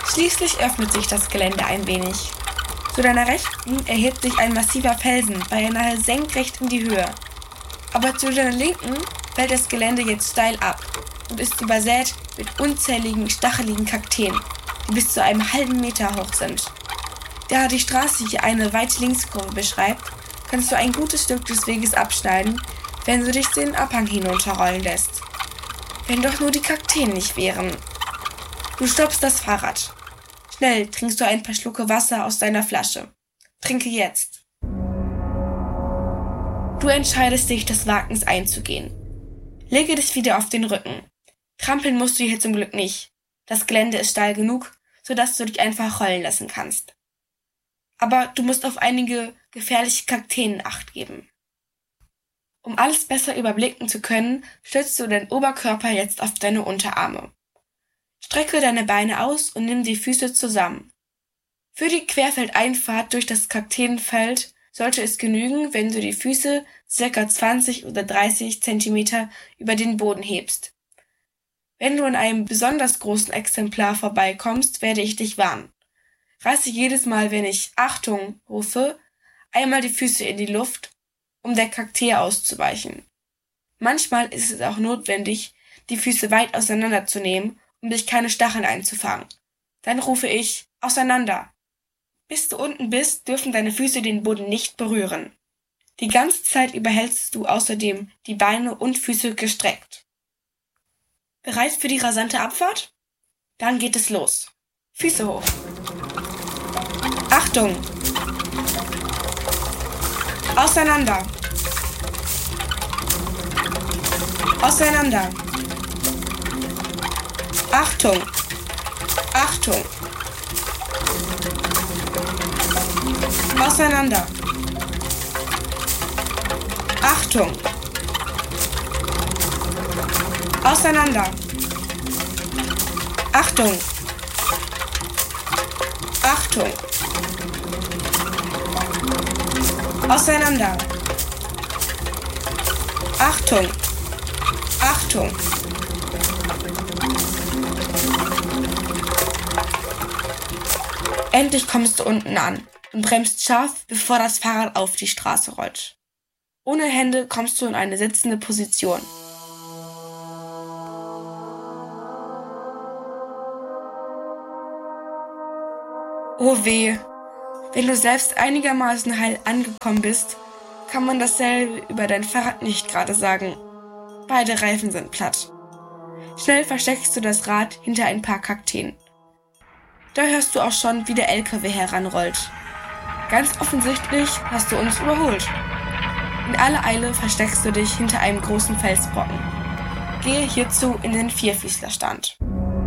Schließlich öffnet sich das Gelände ein wenig. Zu deiner Rechten erhebt sich ein massiver Felsen beinahe senkrecht in die Höhe. Aber zu deiner Linken fällt das Gelände jetzt steil ab und ist übersät mit unzähligen stacheligen Kakteen, die bis zu einem halben Meter hoch sind. Da die Straße hier eine weite Linkskurve beschreibt, kannst du ein gutes Stück des Weges abschneiden, wenn du dich den Abhang hinunterrollen lässt. Wenn doch nur die Kakteen nicht wären. Du stoppst das Fahrrad. Schnell trinkst du ein paar Schlucke Wasser aus deiner Flasche. Trinke jetzt. Du entscheidest dich, des Wagens einzugehen. Lege dich wieder auf den Rücken. Trampeln musst du hier zum Glück nicht. Das Gelände ist steil genug, sodass du dich einfach rollen lassen kannst. Aber du musst auf einige gefährliche Kakteen Acht geben. Um alles besser überblicken zu können, stützt du deinen Oberkörper jetzt auf deine Unterarme. Strecke deine Beine aus und nimm die Füße zusammen. Für die Querfeldeinfahrt durch das Kakteenfeld sollte es genügen, wenn du die Füße ca. 20 oder 30 Zentimeter über den Boden hebst. Wenn du in einem besonders großen Exemplar vorbeikommst, werde ich dich warnen. Reiße jedes Mal, wenn ich Achtung rufe, einmal die Füße in die Luft, um der Kaktee auszuweichen. Manchmal ist es auch notwendig, die Füße weit auseinanderzunehmen, um dich keine Stacheln einzufangen. Dann rufe ich auseinander. Bis du unten bist, dürfen deine Füße den Boden nicht berühren. Die ganze Zeit über hältst du außerdem die Beine und Füße gestreckt. Bereit für die rasante Abfahrt? Dann geht es los. Füße hoch. Achtung! Auseinander! Auseinander! Achtung! Achtung! Auseinander! Achtung! Auseinander! Achtung! Achtung! Auseinander! Achtung! Achtung! Endlich kommst du unten an und bremst scharf, bevor das Fahrrad auf die Straße rollt. Ohne Hände kommst du in eine sitzende Position. Oh weh! Wenn du selbst einigermaßen heil angekommen bist, kann man dasselbe über dein Fahrrad nicht gerade sagen. Beide Reifen sind platt. Schnell versteckst du das Rad hinter ein paar Kakteen. Da hörst du auch schon, wie der LKW heranrollt. Ganz offensichtlich hast du uns überholt. In aller Eile versteckst du dich hinter einem großen Felsbrocken. Gehe hierzu in den Vierfüßlerstand.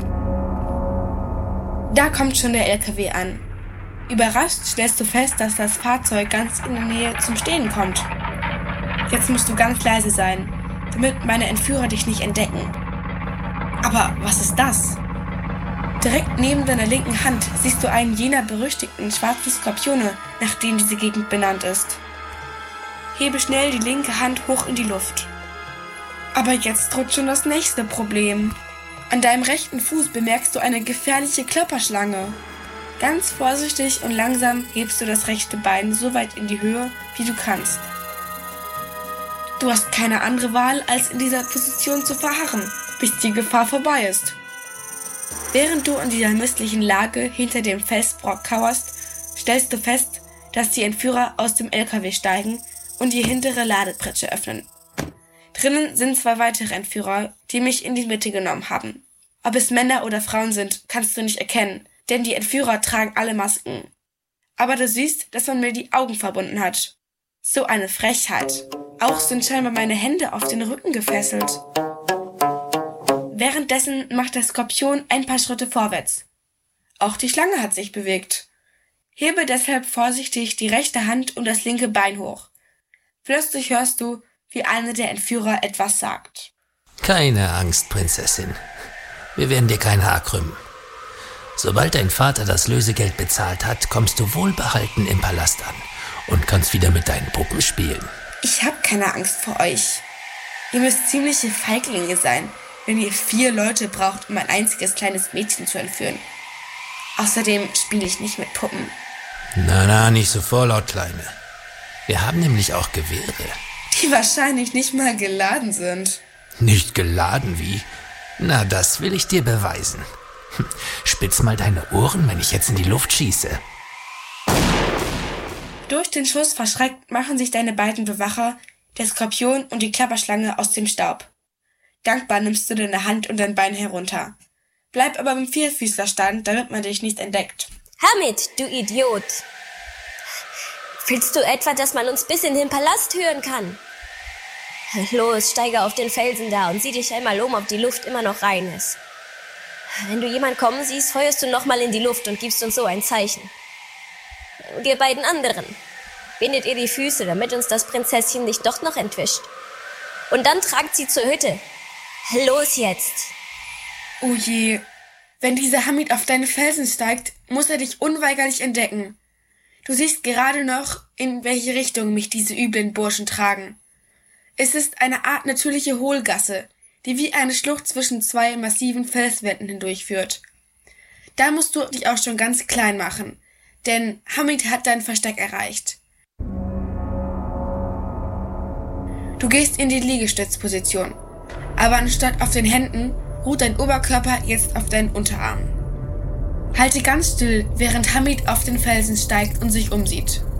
Da kommt schon der LKW an. Überrascht stellst du fest, dass das Fahrzeug ganz in der Nähe zum Stehen kommt. Jetzt musst du ganz leise sein, damit meine Entführer dich nicht entdecken. Aber was ist das? Direkt neben deiner linken Hand siehst du einen jener berüchtigten schwarzen Skorpione, nach denen diese Gegend benannt ist. Hebe schnell die linke Hand hoch in die Luft. Aber jetzt droht schon das nächste Problem. An deinem rechten Fuß bemerkst du eine gefährliche Klapperschlange. Ganz vorsichtig und langsam hebst du das rechte Bein so weit in die Höhe, wie du kannst. Du hast keine andere Wahl, als in dieser Position zu verharren, bis die Gefahr vorbei ist. Während du in dieser misslichen Lage hinter dem Felsbrock kauerst, stellst du fest, dass die Entführer aus dem LKW steigen und die hintere Ladepritsche öffnen. Drinnen sind 2 weitere Entführer, die mich in die Mitte genommen haben. Ob es Männer oder Frauen sind, kannst du nicht erkennen, denn die Entführer tragen alle Masken. Aber du siehst, dass man mir die Augen verbunden hat. So eine Frechheit. Auch sind scheinbar meine Hände auf den Rücken gefesselt. Währenddessen macht der Skorpion ein paar Schritte vorwärts. Auch die Schlange hat sich bewegt. Hebe deshalb vorsichtig die rechte Hand und das linke Bein hoch. Plötzlich hörst du, wie einer der Entführer etwas sagt. Keine Angst, Prinzessin. Wir werden dir kein Haar krümmen. Sobald dein Vater das Lösegeld bezahlt hat, kommst du wohlbehalten im Palast an und kannst wieder mit deinen Puppen spielen. Ich hab keine Angst vor euch. Ihr müsst ziemliche Feiglinge sein, wenn ihr 4 Leute braucht, um ein einziges kleines Mädchen zu entführen. Außerdem spiele ich nicht mit Puppen. Na, nicht so vorlaut, Kleine. Wir haben nämlich auch Gewehre. Die wahrscheinlich nicht mal geladen sind. Nicht geladen wie? Na, das will ich dir beweisen. Spitz mal deine Ohren, wenn ich jetzt in die Luft schieße. Durch den Schuss verschreckt machen sich deine beiden Bewacher, der Skorpion und die Klapperschlange, aus dem Staub. Dankbar nimmst du deine Hand und dein Bein herunter. Bleib aber im Vierfüßlerstand, damit man dich nicht entdeckt. Hamid, du Idiot! Willst du etwa, dass man uns bis in den Palast hören kann? Los, steige auf den Felsen da und sieh dich einmal um, ob die Luft immer noch rein ist. Wenn du jemand kommen siehst, feuerst du nochmal in die Luft und gibst uns so ein Zeichen. Und ihr beiden anderen, bindet ihr die Füße, damit uns das Prinzesschen nicht doch noch entwischt. Und dann tragt sie zur Hütte. Los jetzt! Oh je, wenn dieser Hamid auf deine Felsen steigt, muss er dich unweigerlich entdecken. Du siehst gerade noch, in welche Richtung mich diese üblen Burschen tragen. Es ist eine Art natürliche Hohlgasse, die wie eine Schlucht zwischen zwei massiven Felswänden hindurchführt. Da musst du dich auch schon ganz klein machen, denn Hamid hat dein Versteck erreicht. Du gehst in die Liegestützposition, aber anstatt auf den Händen ruht dein Oberkörper jetzt auf deinen Unterarmen. Halte ganz still, während Hamid auf den Felsen steigt und sich umsieht.